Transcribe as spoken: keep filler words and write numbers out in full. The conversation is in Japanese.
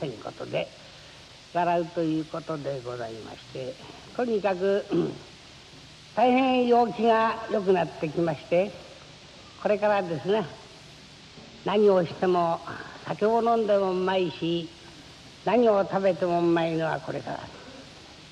せんことで笑うということでございまして、とにかく大変陽気が良くなってきまして、これからですね、何をしても酒を飲んでもうまいし、何を食べてもうまいのはこれから。